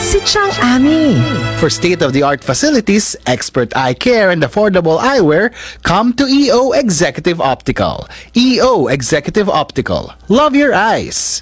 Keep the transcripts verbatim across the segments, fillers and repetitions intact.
si Chang Ami. For state-of-the-art facilities, expert eye care, and affordable eyewear, come to E O Executive Optical. E O Executive Optical. Love your eyes.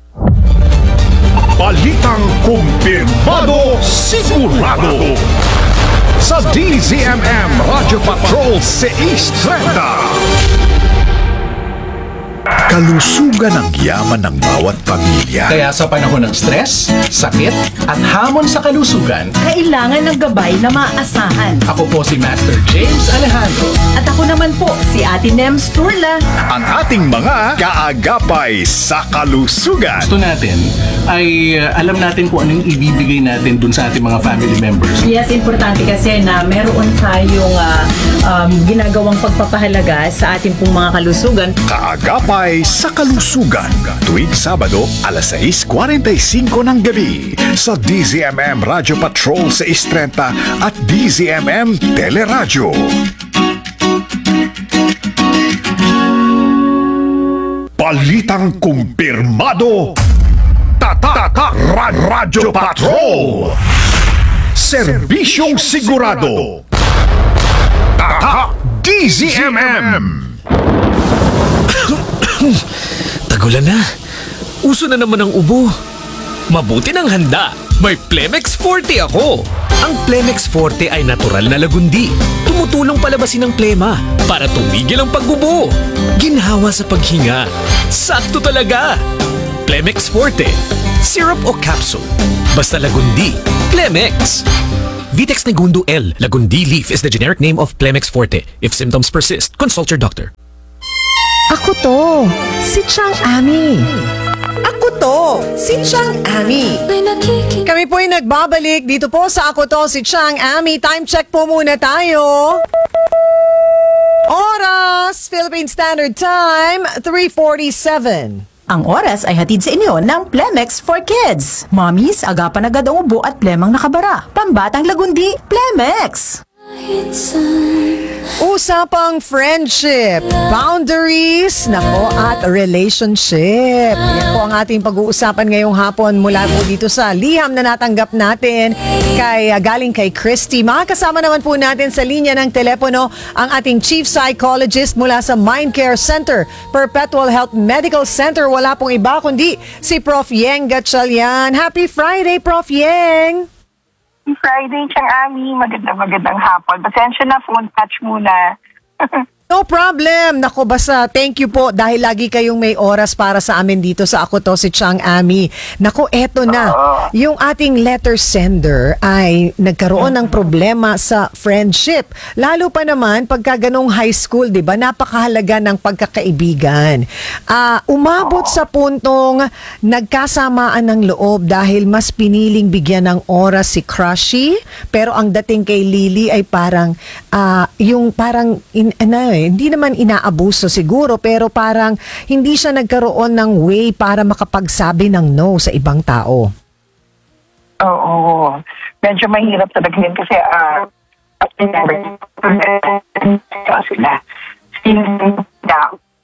Balitang kumpirmado, sigurado. Sa D Z M M Radio Patrol seis thirty. Kalusugan ang yaman ng bawat pamilya. Kaya sa panahon ng stress, sakit, at hamon sa kalusugan, kailangan ng gabay na maaasahan. ako po si Master James Alejandro. At ako naman po, si Ate Nems Turla. Ang ating mga kaagapay sa kalusugan. Gusto natin ay uh, alam natin kung anong ibibigay natin dun sa ating mga family members. Yes, importante kasi na meron tayong uh, um, ginagawang pagpapahalaga sa ating pong mga kalusugan. Kaagapay sa kalusugan. Tuwing Sabado, alas sais kuwarenta y singko ng gabi sa D Z M M Radio Patrol seis thirty at D Z M M Teleradyo. Balitang kumpirmado. Tata Ra- Radyo Patrol. Serbisyong sigurado. Tata D Z M M. Tagulan na. Uso na naman ang ubo. Mabuti ng handa. May Plemex Forte ako. Ang Plemex Forte ay natural na lagundi. Tumutulong palabasin ang plema para tumigil ang pag-ubo. Ginhawa sa paghinga. Sakto talaga. Plemex Forte. Syrup o capsule. Basta lagundi. Plemex. Vitex Negundo L. Lagundi leaf is the generic name of Plemex Forte. If symptoms persist, consult your doctor. Ako to, si Chang Ami. Ako to, si Chang Ami. Kami po ay nagbabalik dito po sa Ako to, si Chang Ami. Time check po muna tayo. Oras, Philippine Standard Time, three forty-seven. Ang oras ay hatid sa inyo ng Plemex for Kids. Mommies, agapan agad ang ubo at plemang nakabara. Pambatang lagundi, Plemex. Usapang friendship, boundaries, nako at relationship. Yan po ang ating pag-uusapan ngayong hapon mula po dito sa liham na natanggap natin kay, galing kay Christy. Makakasama naman po natin sa linya ng telepono ang ating Chief Psychologist mula sa Mind Care Center, Perpetual Health Medical Center. Wala pong iba kundi si Prof Yeng Gatchalian. Happy Friday, Prof Yeng! Friday, Chang Ami. Magandang magandang hapon. Pasensya na, phone touch muna. No problem. Nako, basta thank you po dahil lagi kayong may oras para sa amin dito sa Ako to, si Chang Ami. Nako, eto na. Yung ating letter sender ay nagkaroon ng problema sa friendship. Lalo pa naman pagka ganong high school, di ba? Napakahalaga ng pagkakaibigan. Ah, umabot sa puntong nagkasamaan ng loob dahil mas piniling bigyan ng oras si Crushy. Pero ang dating kay Lily ay parang ah, yung parang in, ano, eh, hindi naman inaabuso siguro pero parang hindi siya nagkaroon ng way para makapagsabi ng no sa ibang tao. Oo. Medyo mahirap talaga yun kasi ah, uh, sila. Sila.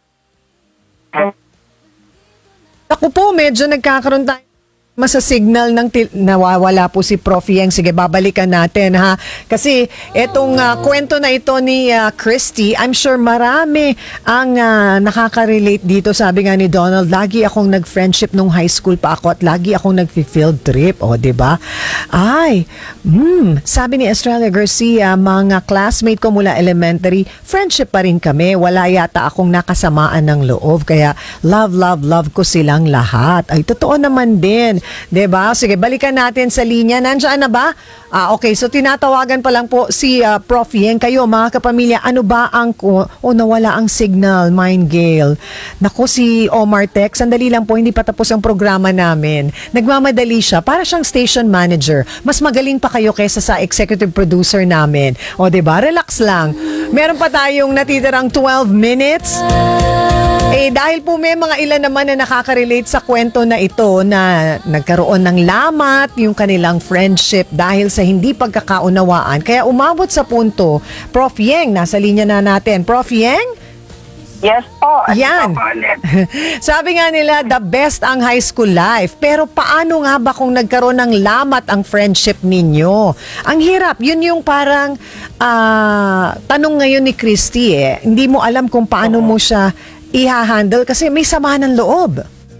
Ako po, medyo nagkakaroon tayo masa signal ng til- nawawala po si Prof Yeng. Sige, babalikan natin ha. Kasi etong uh, kwento na ito ni uh, Christy, I'm sure marami ang uh, nakaka-relate dito. Sabi nga ni Donald, lagi akong nag-friendship nung high school pa ako at lagi akong nag-field trip. O, diba? Ay, hmm, sabi ni Estrella Garcia, mga classmate ko mula elementary, friendship pa rin kami. Wala yata akong nakasamaan ng loob. Kaya love, love, love ko silang lahat. Ay, totoo naman din. Diba? Sige, balikan natin sa linya. Nandiyan na ba? Ah, okay, so tinatawagan pa lang po si uh, Prof Yeng. Kayo, mga kapamilya, ano ba ang... O oh, nawala ang signal, Mind Gale. Naku, si Omar Tech, sandali lang po, hindi pa tapos ang programa namin. Nagmamadali siya. Para siyang station manager. Mas magaling pa kayo kesa sa executive producer namin. O, diba? Relax lang. Meron pa tayong natitirang twelve minutes. Eh, dahil po may mga ilan naman na nakaka-relate sa kwento na ito na nagkaroon ng lamat yung kanilang friendship dahil sa hindi pagkakaunawaan. Kaya umabot sa punto, Prof Yeng, nasa linya na natin. Prof Yeng? Yes po. Ano Yan. po ulit? Sabi nga nila, the best ang high school life. Pero paano nga ba kung nagkaroon ng lamat ang friendship ninyo? Ang hirap. Yun yung parang ah, tanong ngayon ni Christy eh. Hindi mo alam kung paano mo siya i-handle kasi may sama ng loob.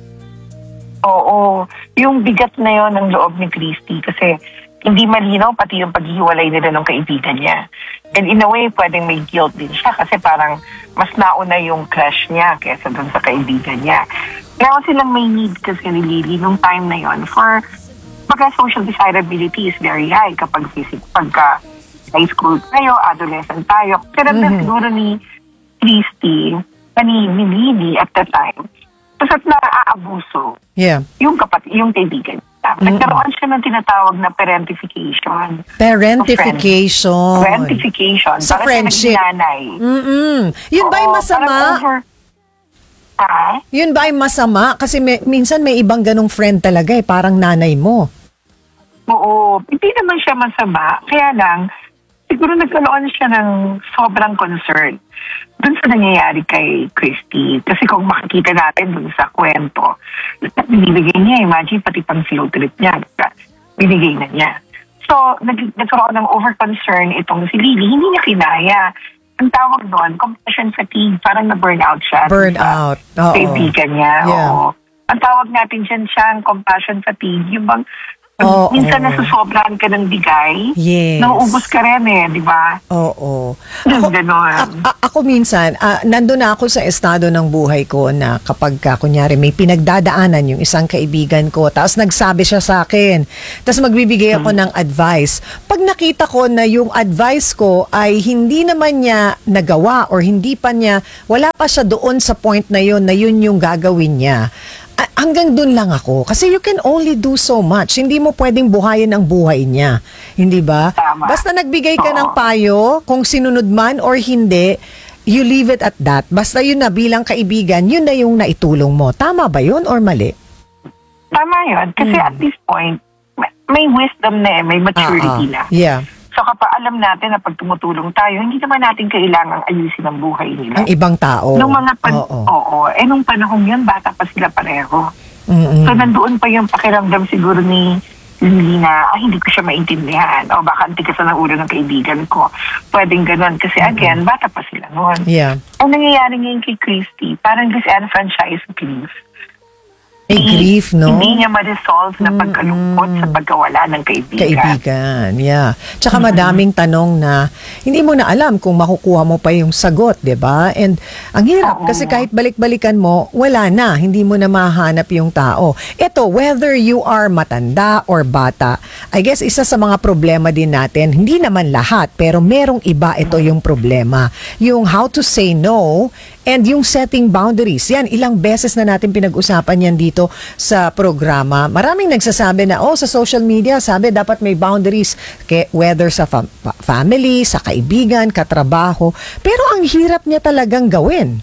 Oo. Yung bigat na yon ng loob ni Christy kasi hindi malinaw pati yung paghihiwalay nila ng kaibigan niya. And in a way, pwedeng may guilt din siya kasi parang mas nauna yung crush niya kaysa dun sa kaibigan niya. Kaya silang may need kasi ni Lily nung time na yon for pagka social desirability is very high kapag physical, pagka high school tayo, adolescent tayo. Pero mm-hmm. siguro ni Christy, ni, ni Lily at that time, tapos at naaabuso Yeah. yung kapat yung kaibigan. Nagkaroon siya ng tinatawag na parentification. Parentification. Parentification. Sa Para friendship. siya naging nanay. Mm-mm. Yun ba yung Oo, masama? parang over- Ah? Yun ba yung masama? Kasi may, minsan may ibang ganong friend talaga eh, parang nanay mo. Oo. Hindi naman siya masama. Kaya lang, siguro nagkaroon siya ng sobrang concern dun sa nangyayari kay Christy. Kasi kung makikita natin dun sa kwento, binibigay niya, imagine pati pang field trip niya, binigay na niya. So, nag nagkaroon ng over-concern itong si Lily. Hindi niya kinaya. Ang tawag doon, compassion fatigue. Parang na-burnout siya. Burn out. Oo. Kaibigan niya. Yeah. Oo. Ang tawag natin dyan siya, compassion fatigue. Yung bang, Oo. minsan nasusobrahan ka ng bigay. Yes. Nauubos ka rin eh, di ba? Oo. Ako, ganon. A- a- ako minsan, ah, nandun na ako sa estado ng buhay ko na kapag ka, kunyari, may pinagdadaanan yung isang kaibigan ko, tapos nagsabi siya sa akin, tapos magbibigay ako ng advice. Pag nakita ko na yung advice ko ay hindi naman niya nagawa or hindi pa niya, wala pa siya doon sa point na yun, na yun yung gagawin niya, ah, hanggang dun lang ako. Kasi you can only do so much. Hindi mo pwedeng buhayin ang buhay niya. Hindi ba? Tama. Basta nagbigay ka Oo. ng payo, kung sinunod man or hindi, you leave it at that. Basta yun na bilang kaibigan, yun na yung naitulong mo. Tama ba yun or mali? Tama yun. Kasi Hmm. at this point, may, may wisdom na eh, may maturity Ah, ah. na. Yeah. So kapag alam natin na pag tumutulong tayo, hindi naman natin kailangang ayusin ang buhay nila. Ang ibang tao. Nung mga pan- Oo. Oo. Eh, nung panahon yun, bata pa sila pareho. Mm-mm. So, nandoon pa yung pakiramdam siguro ni Lily na, ah, hindi ko siya maintindihan. O baka antikas na ng ulo ng kaibigan ko. Pwedeng ganun. Kasi again, bata pa sila noon. Yeah. Ang nangyayari ngayon kay Christy, parang disenfranchised grief. May grief, no? Hindi niya ma-resolve na pagkalungkot sa pagkawala ng kaibigan. Kaibigan, yeah. Tsaka madaming tanong na hindi mo na alam kung makukuha mo pa yung sagot, 'di ba? And ang hirap Oo. kasi kahit balik-balikan mo, wala na, hindi mo na mahanap yung tao. Ito, whether you are matanda or bata, I guess isa sa mga problema din natin, hindi naman lahat, pero merong iba ito yung problema. Yung how to say no and yung setting boundaries. Yan, ilang beses na natin pinag-usapan yan dito sa programa. Maraming nagsasabi na, oh, sa social media, sabi, dapat may boundaries. Ke, whether sa fam- pa- family, sa kaibigan, katrabaho. Pero ang hirap niya talagang gawin.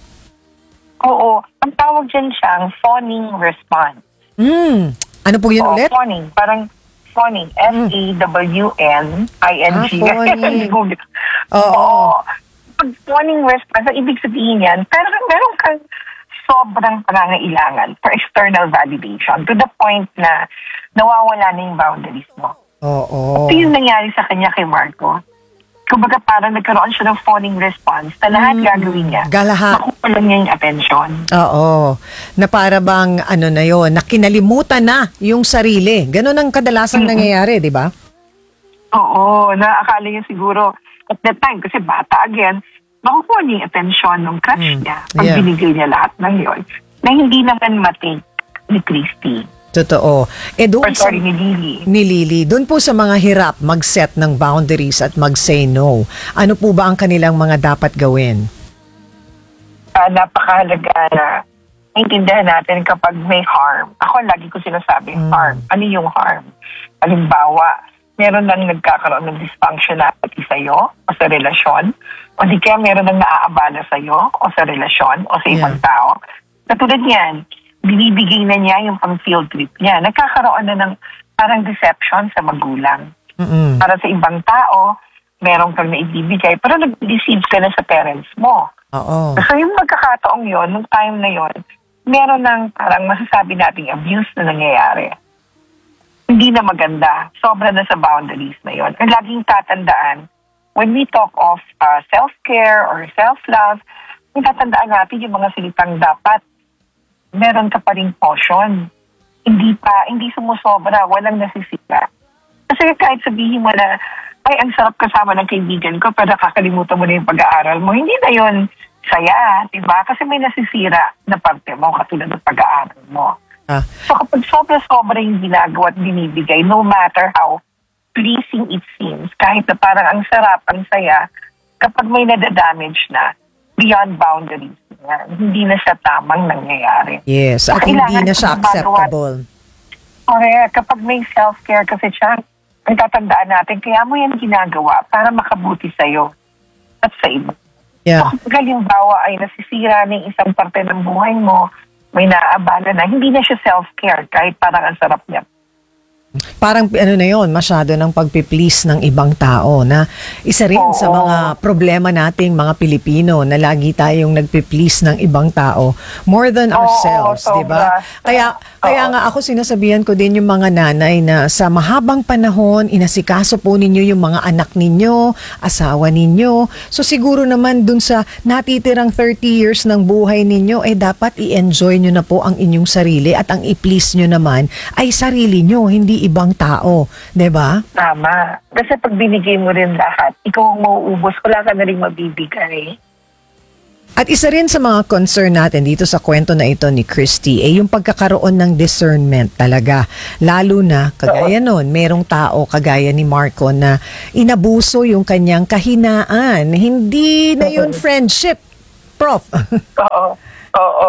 Oo. Ang tawag dyan siyang fawning response. Hmm. Ano po yun Oo, ulit? fawning. Parang fawning. F A W N I N G. Ah, fawning. Oo. Oo. Pag fawning response, ang ibig sabihin yan, pero meron kang sobrang pangangailangan for external validation to the point na nawawala na yung boundaries mo. Oo. Ito yung nangyari sa kanya kay Marco. Kumbaga parang nagkaroon siya ng fawning response na lahat gagawin niya. Galaha. Makuha lang niya yung attention. Oo. Na para bang, ano na yon, na kinalimutan na yung sarili. Ganon ang kadalasang nangyayari, di ba? Oo, naakala niya siguro at that time, kasi bata again, makukuha niya yung attention ng crush Mm, niya pag yeah. binigay niya lahat ng yon na hindi naman matake ni Christy. Totoo. Eh Or doon sa sorry, ni Lily. ni Lily, doon po sa mga hirap mag-set ng boundaries at mag-say no. Ano po ba ang kanilang mga dapat gawin? Uh, napakahalaga na maintindihan natin kapag may harm. Ako lagi ko sinasabi, Mm. harm. Ano yung harm? Halimbawa, meron nang nagkakaroon ng dysfunctionality sa'yo o sa relasyon, o di kaya meron nang naaabala sa'yo o sa relasyon o sa ibang Yeah. tao. Katulad niyan, binibigay na niya yung pang-field trip niya. Nagkakaroon na ng parang deception sa magulang. Mm-mm. Para sa ibang tao, meron kang naibibigay, pero nag-deceive ka na sa parents mo. Oo. So yung pagkakataong yon, nung time na yon, meron ng parang masasabi nating abuse na nangyayari. Hindi na maganda. Sobra na sa boundaries na yon. Ang laging tatandaan, when we talk of uh, self-care or self-love, yung tatandaan natin yung mga salitang dapat meron ka pa rin caution. Hindi pa, hindi sumusobra, walang nasisira. Kasi kahit sabihin mo na, ay, ang sarap kasama ng kaibigan ko, pero kakalimutan mo na yung pag-aaral mo. Hindi na yun saya, diba? Kasi may nasisira na parte mo, katulad ng pag-aaral mo. Ah. So kapag sobra-sobra yung ginagawa at binibigay, no matter how pleasing it seems, kahit na parang ang sarap, ang saya, kapag may nadadamage na, beyond boundaries na, hindi na siya tamang nangyayari. Yes, at hindi na siya acceptable. Correct. Kapag may self-care kasi siya, ang tatandaan natin, kaya mo yan ginagawa para makabuti sa'yo at sa iba. Yeah. So, kapag halimbawa ay nasisira ng isang parte ng buhay mo, may naaabala na, hindi na siya self-care kahit parang ang sarap niya. Parang ano na yon, masyado ng pagpi-please ng ibang tao na isa rin Oo. sa mga problema nating mga Pilipino na lagi tayong nagpi-please ng ibang tao more than Oo, ourselves, di ba? sobra. Kaya kaya Oo. nga ako sinasabihan ko din yung mga nanay na sa mahabang panahon inasikaso po ninyo yung mga anak ninyo, asawa ninyo. So siguro naman dun sa natitirang thirty years ng buhay ninyo eh dapat i-enjoy nyo na po ang inyong sarili at ang i-please nyo naman ay sarili nyo, hindi ibang tao, 'di ba? Tama. Kasi pag binigay mo rin lahat, ikaw ang mauubos, wala ka na rin mabibigay. At isa rin sa mga concern natin dito sa kwento na ito ni Christy ay yung pagkakaroon ng discernment talaga. Lalo na, kagaya nun, merong tao kagaya ni Marco na inabuso yung kanyang kahinaan. Hindi na yun friendship, Prof. Oo. Oo.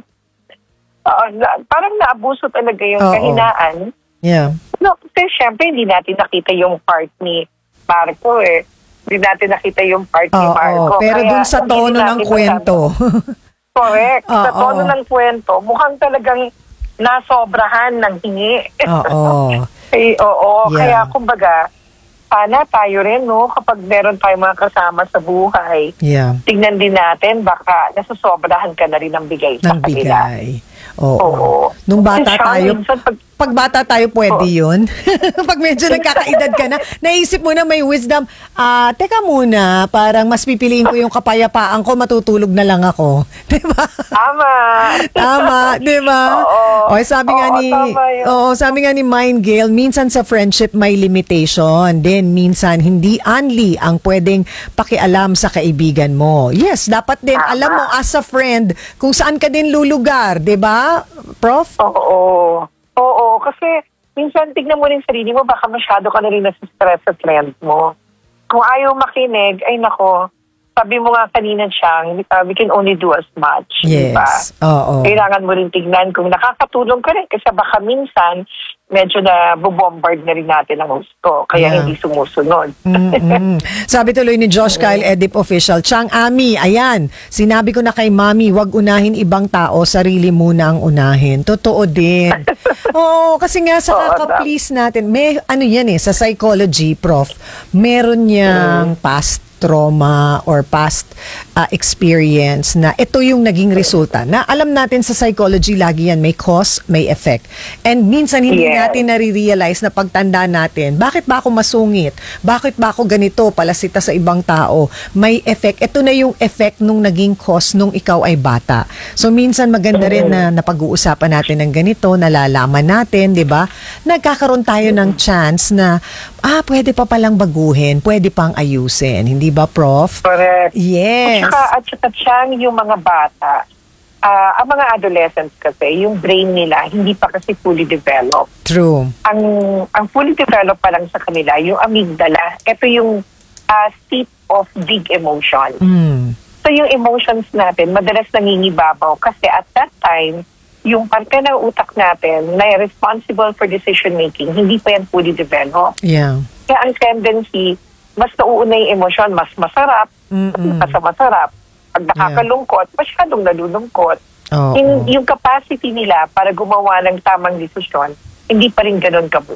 Oo. Na, parang naabuso talaga yung Oo. kahinaan. Yeah. No, kasi syempre hindi natin nakita yung part ni Marco eh. Hindi natin nakita yung part ni Oo, Marco. pero Kaya dun sa hindi tono ng natin kwento. masabi. Correct. Sa Oo. tono ng kwento, mukhang talagang nasobrahan ng hingi. Oo. Eh, oo. Yeah. Kaya kumbaga, sana tayo rin, no, kapag meron tayong mga kasama sa buhay, Yeah. tignan din natin, baka nasasobrahan ka na rin ng bigay sa Ng kanila. bigay. Oo. Oo. Nung bata Kasi siya, tayo, minsan pag- pag bata tayo pwede yun. Pag medyo nagkakaedad ka na, naisip mo na may wisdom, ah, teka muna, parang mas pipiliin ko yung kapayapaan ko, matutulog na lang ako. Diba? Tama. Tama, di ba? Oo. O, sabi nga Oo, ni tama yun. Oo, sabi nga ni Mind Gale, minsan sa friendship may limitation, then minsan hindi only ang pwedeng pakialam sa kaibigan mo. Yes, dapat din Tama. alam mo as a friend kung saan ka din lulugar, 'di ba? Prof? Oo. Oo, kasi minsan tignan mo rin sarili mo, baka masyado ka na rin nasistress sa trend mo. Kung ayaw makinig, ay nako, sabi mo nga kanina siyang, uh, we can only do as much. Yes. Diba? Oo. Kailangan mo rin tignan kung nakakatulong ka rin, kasi baka minsan, medyo na bubombard na rin natin ang gusto, kaya Yeah. hindi sumusunod. Mm-mm. Sabi tuloy ni Josh Kyle Edip Official, Chang Ami, ayan, sinabi ko na kay Mami, wag unahin ibang tao, sarili muna ang unahin. Totoo din. Oo, kasi nga sa Oo, kaka-please natin, may ano yan eh, sa psychology, Prof, meron niyang past trauma or past uh, experience na ito yung naging resulta. Na alam natin sa psychology, lagi yan, may cause, may effect. And minsan hindi Yes. natin nare-realize na pagtanda natin, bakit ba ako masungit? Bakit ba ako ganito, palasita sa ibang tao? May effect. Ito na yung effect nung naging cause nung ikaw ay bata. So minsan maganda rin na napag-uusapan natin ng ganito, nalalaman natin, di ba? Nagkakaroon tayo ng chance na, ah, pwede pa palang baguhin, pwede pang ayusin. Hindi ba, Prof? Correct. Yes. At saka, at saka siyang yung mga bata, ah, ang mga adolescents kasi, yung brain nila, hindi pa kasi fully developed. True. Ang ang fully developed pa lang sa kanila, yung amygdala. Ito yung uh, seat of big emotion. Mm. So yung emotions natin, madalas nangingibabaw kasi at that time, yung parte ng utak natin na responsible for decision making, hindi pa yan fully developed. Yeah. Kaya ang tendency, mas nauuna yung emosyon, mas masarap, Mm-mm. mas masarap. Pag nakakalungkot, masyadong nalulungkot. Oo. Yung, yung capacity nila para gumawa ng tamang desisyon, hindi pa rin ganun kabuo.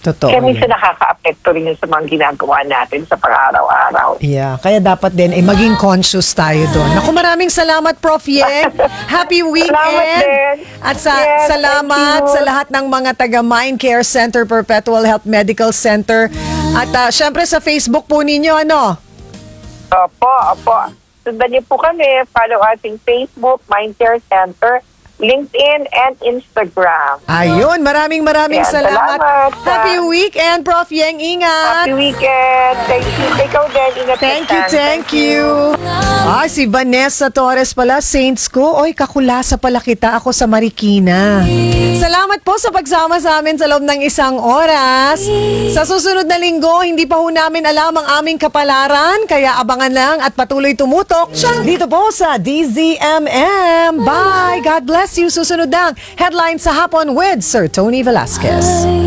Totoo Kaya minsan yan. nakaka-apekto rin yun sa mga ginagawa natin sa pang-araw-araw. Yeah, kaya dapat din eh, maging conscious tayo doon. Naku, maraming salamat, Prof Yeng. Happy weekend. Salamat din. At sa Yes, salamat thank you. sa lahat ng mga taga Mind Care Center, Perpetual Health Medical Center. At uh, syempre sa Facebook po ninyo, ano? Opo, opo. Sundan niyo po kami. Follow ating Facebook, Mindcare Center, LinkedIn, and Instagram. Ayun, maraming maraming Yan, salamat. salamat. Happy weekend, Prof Yeng. Ingat. Happy weekend. Thank you. Ikaw din. Ingat Thank ka you, dyan. thank you. Ah, si Vanessa Torres pala, Saints ko. Oy, kakulasa pala kita. Ako sa Marikina. Salamat po sa pagsama sa amin sa loob ng isang oras. Sa susunod na linggo, hindi pa ho namin alam ang aming kapalaran, kaya abangan lang at patuloy tumutok dito po sa D Z M M. Bye! God bless you. Susunod ang headline sa hapon with Sir Tony Velasquez.